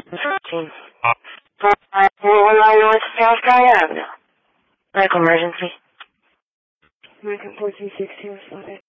13. North South Sky Avenue. Medical emergency. American 1416 responded.